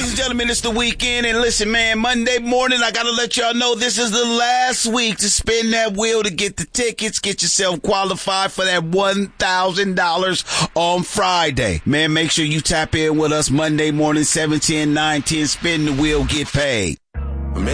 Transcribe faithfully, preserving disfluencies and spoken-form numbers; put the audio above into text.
ladies and gentlemen, it's the weekend, and listen, man, Monday morning, I gotta let y'all know this is the last week to spin that wheel to get the tickets. Get yourself qualified for that one thousand dollars on Friday. Man, make sure you tap in with us Monday morning, seven ten, nine ten, spin the wheel, get paid.